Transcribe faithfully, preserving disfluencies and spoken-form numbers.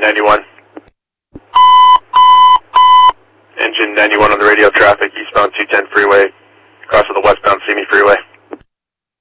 ninety-one. Engine ninety-one on the radio, traffic eastbound two ten freeway,